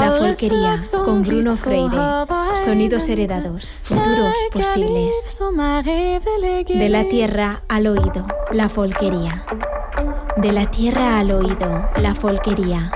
La folquería, con Bruno Freire. Sonidos heredados, futuros posibles. De la tierra al oído, la folquería. De la tierra al oído, la folquería.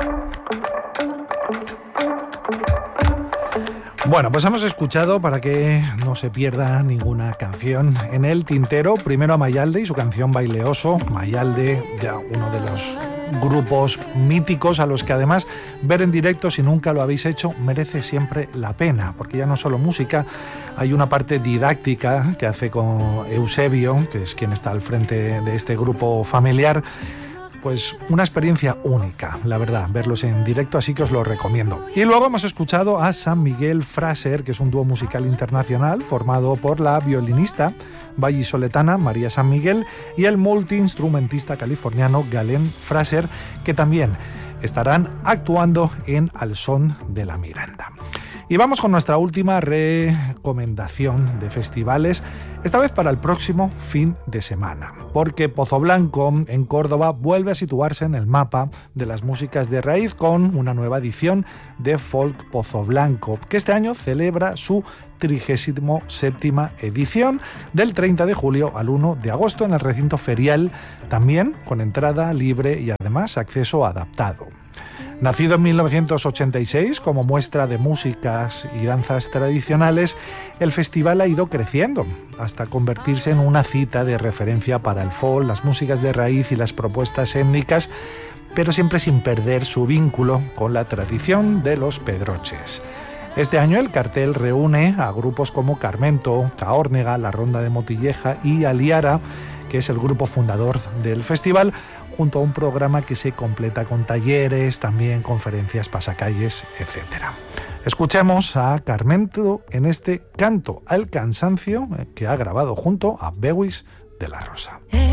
Bueno, pues hemos escuchado, para que no se pierda ninguna canción en el tintero, primero a Mayalde y su canción Baileoso. Mayalde, ya uno de los grupos míticos a los que además ver en directo, si nunca lo habéis hecho, merece siempre la pena, porque ya no solo música, hay una parte didáctica que hace con Eusebio, que es quien está al frente de este grupo familiar. Pues una experiencia única, la verdad, verlos en directo, así que os lo recomiendo. Y luego hemos escuchado a San Miguel Fraser, que es un dúo musical internacional formado por la violinista vallisoletana María San Miguel y el multiinstrumentista californiano Galen Fraser, que también estarán actuando en Al Son de la Miranda. Y vamos con nuestra última recomendación de festivales, esta vez para el próximo fin de semana, porque Pozoblanco en Córdoba vuelve a situarse en el mapa de las músicas de raíz con una nueva edición de Folk Pozoblanco, que este año celebra su 37ª edición, del 30 de julio al 1 de agosto en el recinto ferial, también con entrada libre y además acceso adaptado. Nacido en 1986 como muestra de músicas y danzas tradicionales, el festival ha ido creciendo hasta convertirse en una cita de referencia para el folk, las músicas de raíz y las propuestas étnicas, pero siempre sin perder su vínculo con la tradición de los pedroches. Este año el cartel reúne a grupos como Carmento, Caórnega, La Ronda de Motilleja y Aliara, que es el grupo fundador del festival, junto a un programa que se completa con talleres, también conferencias, pasacalles, etc. Escuchemos a Carmento en este Canto al Cansancio que ha grabado junto a Bewis de la Rosa.